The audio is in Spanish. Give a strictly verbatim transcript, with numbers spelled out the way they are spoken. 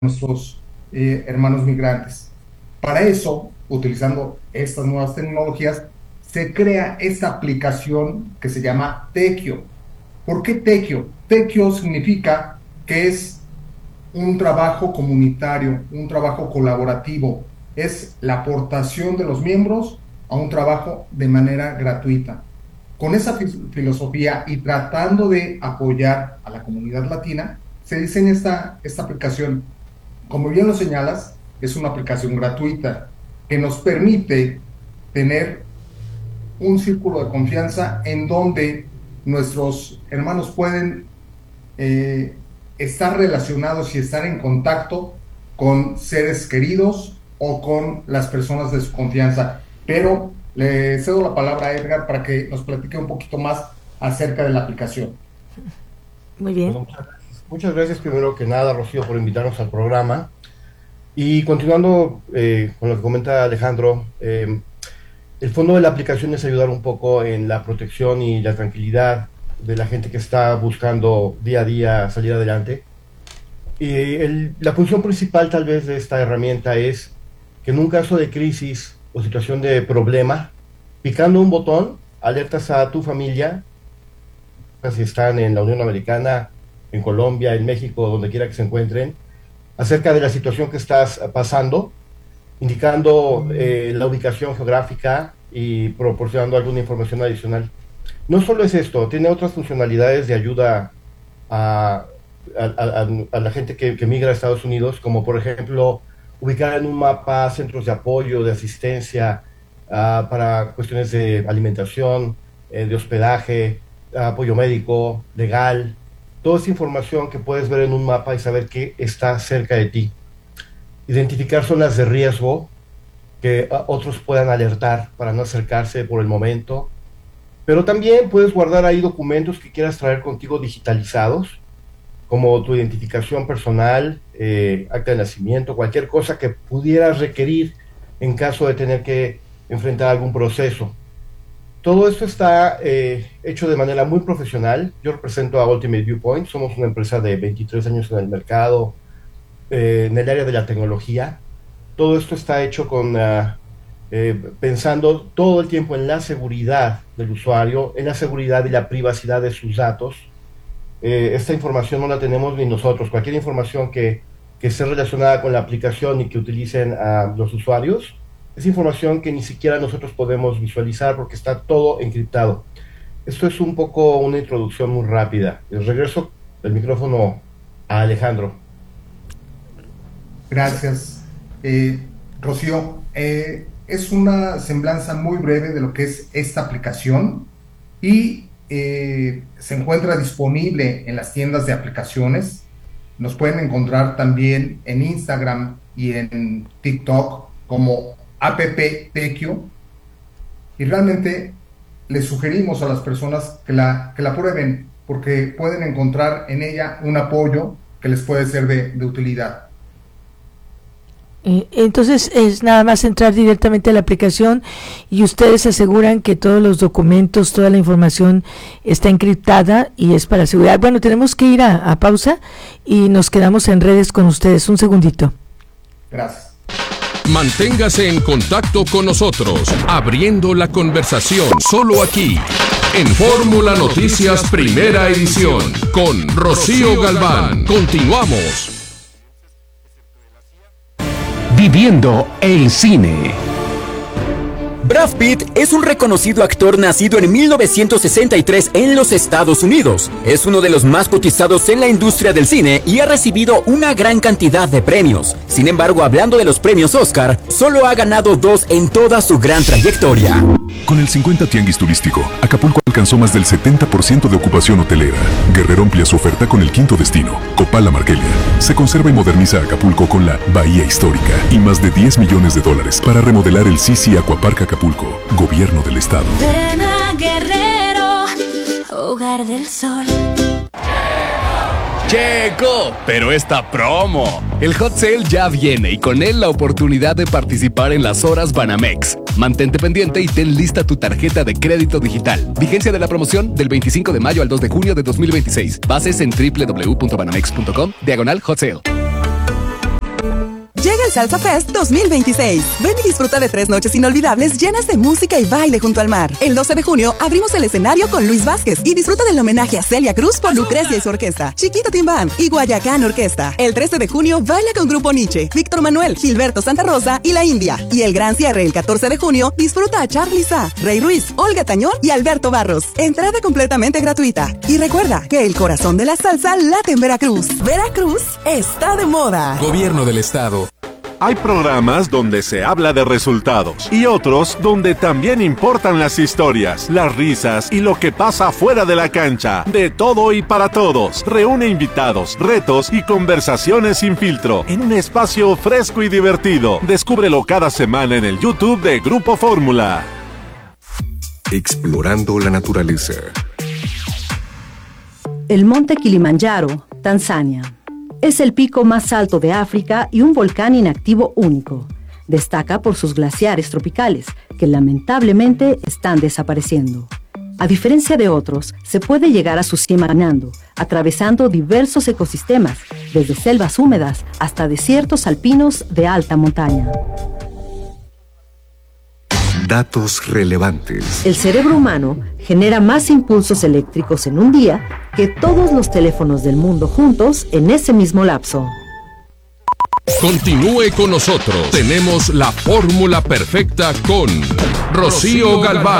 nuestros eh, hermanos migrantes. Para eso, utilizando estas nuevas tecnologías, se crea esta aplicación que se llama Tequio. ¿Por qué Tequio? Tequio significa que es un trabajo comunitario, un trabajo colaborativo. Es la aportación de los miembros a un trabajo de manera gratuita. Con esa filosofía y tratando de apoyar a la comunidad latina, se diseña esta, esta aplicación. Como bien lo señalas, es una aplicación gratuita que nos permite tener un círculo de confianza en donde nuestros hermanos pueden eh, estar relacionados y estar en contacto con seres queridos o con las personas de su confianza. Pero le cedo la palabra a Edgar para que nos platique un poquito más acerca de la aplicación. Muy bien. Bueno, muchas, muchas gracias primero que nada, Rocío, por invitarnos al programa. Y continuando eh, con lo que comenta Alejandro, eh, el fondo de la aplicación es ayudar un poco en la protección y la tranquilidad de la gente que está buscando día a día salir adelante. Y el, la función principal tal vez de esta herramienta es que en un caso de crisis o situación de problema, picando un botón, alertas a tu familia, si están en la Unión Americana, en Colombia, en México, donde quiera que se encuentren, acerca de la situación que estás pasando, indicando eh, la ubicación geográfica y proporcionando alguna información adicional. No solo es esto, tiene otras funcionalidades de ayuda a, a, a, a la gente que, que migra a Estados Unidos, como por ejemplo ubicar en un mapa centros de apoyo, de asistencia uh, para cuestiones de alimentación, eh, de hospedaje, apoyo médico, legal, toda esa información que puedes ver en un mapa y saber que está cerca de ti. Identificar zonas de riesgo que uh, otros puedan alertar para no acercarse por el momento. Pero también puedes guardar ahí documentos que quieras traer contigo digitalizados, como tu identificación personal, eh, acta de nacimiento, cualquier cosa que pudieras requerir en caso de tener que enfrentar algún proceso. Todo esto está eh, hecho de manera muy profesional. Yo represento a Ultimate Viewpoint, somos una empresa de veintitrés años en el mercado, eh, en el área de la tecnología. Todo esto está hecho con, uh, eh, pensando todo el tiempo en la seguridad del usuario, en la seguridad y la privacidad de sus datos. Eh, esta información no la tenemos ni nosotros. Cualquier información que, que esté relacionada con la aplicación y que utilicen a los usuarios, es información que ni siquiera nosotros podemos visualizar porque está todo encriptado. Esto es un poco una introducción muy rápida. Les regreso el micrófono a Alejandro. Gracias. Eh, Rocío, eh, es una semblanza muy breve de lo que es esta aplicación y eh, se encuentra disponible en las tiendas de aplicaciones. Nos pueden encontrar también en Instagram y en TikTok como app Tequio, y realmente les sugerimos a las personas que la, que la prueben porque pueden encontrar en ella un apoyo que les puede ser de, de utilidad. Entonces es nada más entrar directamente a la aplicación y ustedes aseguran que todos los documentos, toda la información está encriptada y es para seguridad. Bueno, tenemos que ir a, a pausa y nos quedamos en redes con ustedes. Un segundito. Gracias. Manténgase en contacto con nosotros, abriendo la conversación solo aquí, en Fórmula Noticias Primera Edición, con Rocío Galván. Continuamos. Viviendo el cine. Brad Pitt es un reconocido actor nacido en mil novecientos sesenta y tres en los Estados Unidos. Es uno de los más cotizados en la industria del cine y ha recibido una gran cantidad de premios. Sin embargo, hablando de los premios Oscar, solo ha ganado dos en toda su gran trayectoria. Con el cincuenta Tianguis Turístico, Acapulco alcanzó más del setenta por ciento de ocupación hotelera. Guerrero amplía su oferta con el quinto destino, Copala Marquelia. Se conserva y moderniza Acapulco con la Bahía Histórica y más de diez millones de dólares para remodelar el Sisi Aquapark Acapulco, Gobierno del Estado. Ven a Guerrero, hogar del sol. Llegó, pero esta promo. El Hot Sale ya viene y con él la oportunidad de participar en las horas Banamex. Mantente pendiente y ten lista tu tarjeta de crédito digital. Vigencia de la promoción del veinticinco de mayo al dos de junio de dos mil veintiséis. Bases en doble u doble u doble u punto banamex punto com diagonal Hot Sale. el Salsa Fest dos mil veintiséis. Ven y disfruta de tres noches inolvidables llenas de música y baile junto al mar. El doce de junio abrimos el escenario con Luis Vázquez y disfruta del homenaje a Celia Cruz por Lucrecia y su orquesta, Chiquito Timbán y Guayacán Orquesta. El trece de junio baila con Grupo Nietzsche, Víctor Manuel, Gilberto Santa Rosa y La India. Y el gran cierre el catorce de junio disfruta a Charly Sá, Rey Ruiz, Olga Tañón y Alberto Barros. Entrada completamente gratuita. Y recuerda que el corazón de la salsa late en Veracruz. Veracruz está de moda. Gobierno del Estado. Hay programas donde se habla de resultados y otros donde también importan las historias, las risas y lo que pasa fuera de la cancha. De todo y para todos. Reúne invitados, retos y conversaciones sin filtro en un espacio fresco y divertido. Descúbrelo cada semana en el YouTube de Grupo Fórmula. Explorando la naturaleza. El monte Kilimanjaro, Tanzania. Es el pico más alto de África y un volcán inactivo único. Destaca por sus glaciares tropicales, que lamentablemente están desapareciendo. A diferencia de otros, se puede llegar a su cima caminando, atravesando diversos ecosistemas, desde selvas húmedas hasta desiertos alpinos de alta montaña. Datos relevantes. El cerebro humano genera más impulsos eléctricos en un día que todos los teléfonos del mundo juntos en ese mismo lapso. Continúe con nosotros. Tenemos la fórmula perfecta con Rocío Galván.